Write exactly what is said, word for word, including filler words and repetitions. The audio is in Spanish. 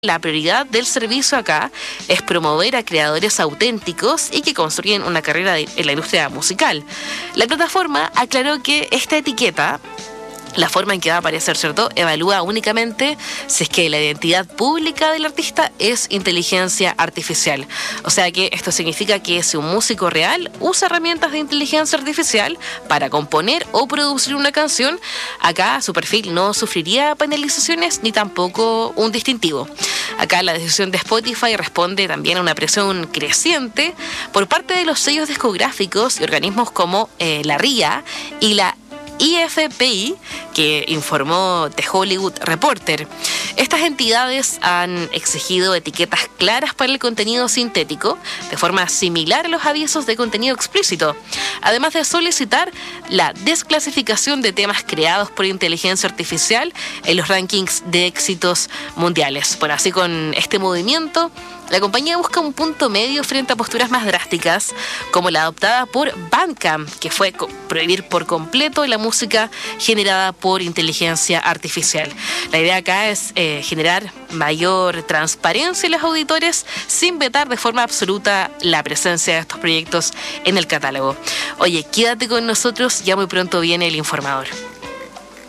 La prioridad del servicio acá es promover a creadores auténticos y que construyen una carrera en la industria musical. La plataforma aclaró que esta etiqueta, la forma en que va a aparecer, ¿cierto?, evalúa únicamente si es que la identidad pública del artista es inteligencia artificial. O sea que esto significa que si un músico real usa herramientas de inteligencia artificial para componer o producir una canción, acá su perfil no sufriría penalizaciones ni tampoco un distintivo. Acá la decisión de Spotify responde también a una presión creciente por parte de los sellos discográficos y organismos como eh, la R I A y la I F P I, que informó The Hollywood Reporter. Estas entidades han exigido etiquetas claras para el contenido sintético, de forma similar a los avisos de contenido explícito, además de solicitar la desclasificación de temas creados por inteligencia artificial en los rankings de éxitos mundiales. Bueno, así con este movimiento, la compañía busca un punto medio frente a posturas más drásticas, como la adoptada por Bandcamp, que fue co- prohibir por completo la música generada por inteligencia artificial. La idea acá es eh, generar mayor transparencia en los auditores sin vetar de forma absoluta la presencia de estos proyectos en el catálogo. Oye, quédate con nosotros, ya muy pronto viene el informador.